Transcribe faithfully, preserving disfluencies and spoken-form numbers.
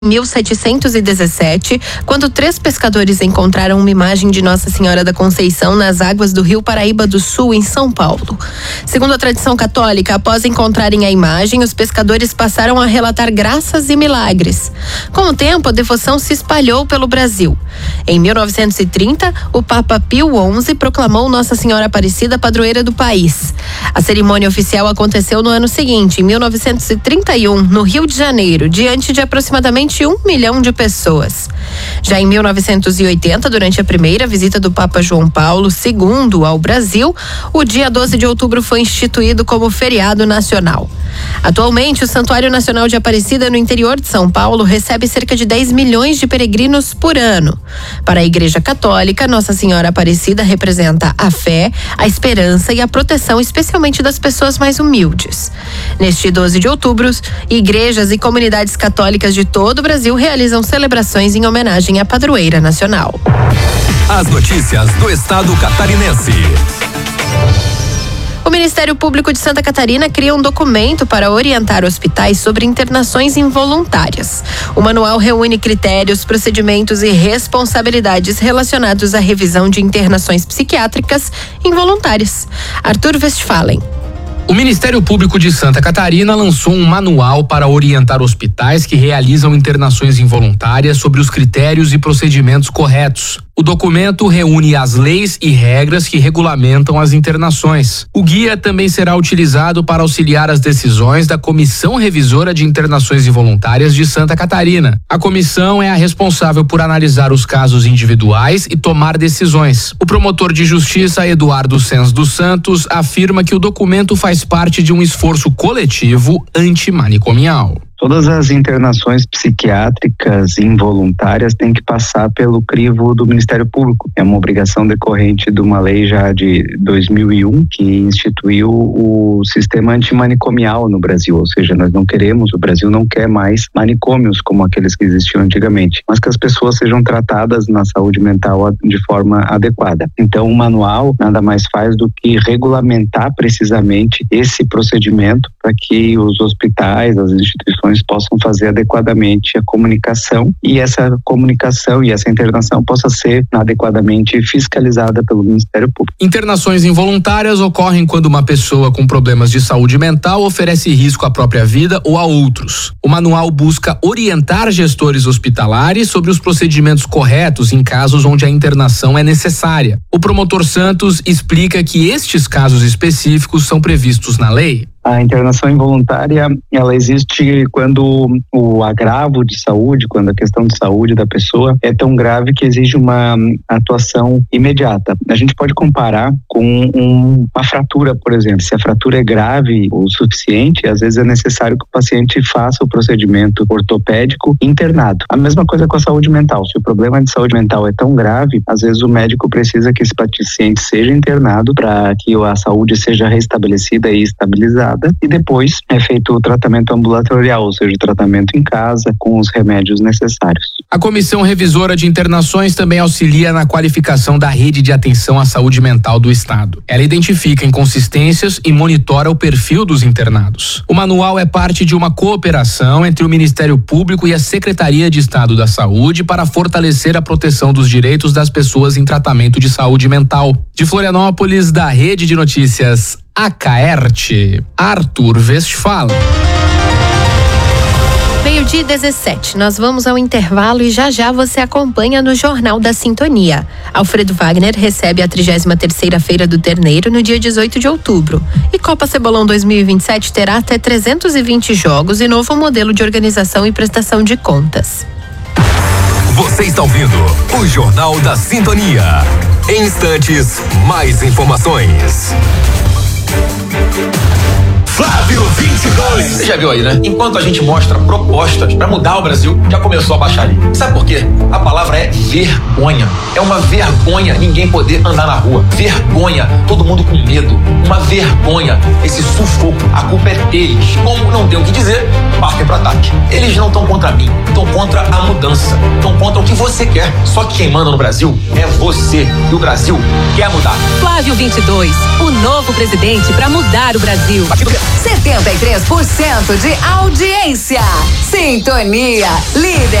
mil setecentos e dezessete, quando três pescadores encontraram uma imagem de Nossa Senhora da Conceição nas águas do Rio Paraíba do Sul, em São Paulo. Segundo a tradição católica, após encontrarem a imagem, os pescadores passaram a relatar graças e milagres. Com o tempo, a devoção se espalhou pelo Brasil. Em mil novecentos e trinta, o Papa Pio onze proclamou Nossa Senhora Aparecida padroeira do país. A cerimônia oficial aconteceu no ano seguinte, em mil novecentos e trinta e um, no Rio de Janeiro, diante de aproximadamente um milhão de pessoas. Já em mil novecentos e oitenta, durante a primeira visita do Papa João Paulo segundo ao Brasil, o dia doze de outubro foi instituído como feriado nacional. Atualmente, o Santuário Nacional de Aparecida, no interior de São Paulo, recebe cerca de dez milhões de peregrinos por ano. Para a Igreja Católica, Nossa Senhora Aparecida representa a fé, a esperança e a proteção, especialmente das pessoas mais humildes. Neste doze de outubro, igrejas e comunidades católicas de todo o Brasil realizam celebrações em homenagem à padroeira nacional. As notícias do estado catarinense. O Ministério Público de Santa Catarina cria um documento para orientar hospitais sobre internações involuntárias. O manual reúne critérios, procedimentos e responsabilidades relacionados à revisão de internações psiquiátricas involuntárias. Arthur Westphalen. O Ministério Público de Santa Catarina lançou um manual para orientar hospitais que realizam internações involuntárias sobre os critérios e procedimentos corretos. O documento reúne as leis e regras que regulamentam as internações. O guia também será utilizado para auxiliar as decisões da Comissão Revisora de Internações Involuntárias de Santa Catarina. A comissão é a responsável por analisar os casos individuais e tomar decisões. O promotor de justiça, Eduardo Sens dos Santos, afirma que o documento faz parte de um esforço coletivo antimanicomial. Todas as internações psiquiátricas involuntárias têm que passar pelo crivo do Ministério Público. É uma obrigação decorrente de uma lei já de dois mil e um que instituiu o sistema antimanicomial no Brasil. Ou seja, nós não queremos, o Brasil não quer mais manicômios como aqueles que existiam antigamente, mas que as pessoas sejam tratadas na saúde mental de forma adequada. Então, o manual nada mais faz do que regulamentar precisamente esse procedimento para que os hospitais, as instituições possam fazer adequadamente a comunicação e essa comunicação e essa internação possa ser adequadamente fiscalizada pelo Ministério Público. Internações involuntárias ocorrem quando uma pessoa com problemas de saúde mental oferece risco à própria vida ou a outros. O manual busca orientar gestores hospitalares sobre os procedimentos corretos em casos onde a internação é necessária. O promotor Santos explica que estes casos específicos são previstos na lei. A internação involuntária, ela existe quando o agravo de saúde, quando a questão de saúde da pessoa é tão grave que exige uma atuação imediata. A gente pode comparar com um, uma fratura, por exemplo. Se a fratura é grave o suficiente, às vezes é necessário que o paciente faça o procedimento ortopédico internado. A mesma coisa com a saúde mental. Se o problema de saúde mental é tão grave, às vezes o médico precisa que esse paciente seja internado para que a saúde seja restabelecida e estabilizada. E depois é feito o tratamento ambulatorial, ou seja, o tratamento em casa com os remédios necessários. A Comissão Revisora de Internações também auxilia na qualificação da rede de atenção à saúde mental do Estado. Ela identifica inconsistências e monitora o perfil dos internados. O manual é parte de uma cooperação entre o Ministério Público e a Secretaria de Estado da Saúde para fortalecer a proteção dos direitos das pessoas em tratamento de saúde mental. De Florianópolis, da Rede de Notícias Acaerte, Arthur Westphalen. Meio-dia e dezessete, nós vamos ao intervalo e já já você acompanha no Jornal da Sintonia. Alfredo Wagner recebe a trigésima terceira Feira do Terneiro no dia dezoito de outubro. E Copa Cebolão dois mil e vinte e sete terá até trezentos e vinte jogos e novo modelo de organização e prestação de contas. Você está ouvindo o Jornal da Sintonia. Em instantes, mais informações. Flávio vinte e dois. Você já viu aí, né? Enquanto a gente mostra propostas para mudar o Brasil, já começou a baixar ali. Sabe por quê? A palavra é vergonha. É uma vergonha ninguém poder andar na rua. Vergonha. Todo mundo com medo. Uma vergonha. Esse sufoco. A culpa é deles. Como não tem o que dizer, partem para ataque. Eles não estão contra mim. Estão contra a mudança. Estão contra o que você quer. Só que quem manda no Brasil é você. E o Brasil quer mudar. Flávio vinte e dois. O novo presidente para mudar o Brasil. setenta e três por cento de audiência. Sintonia, líder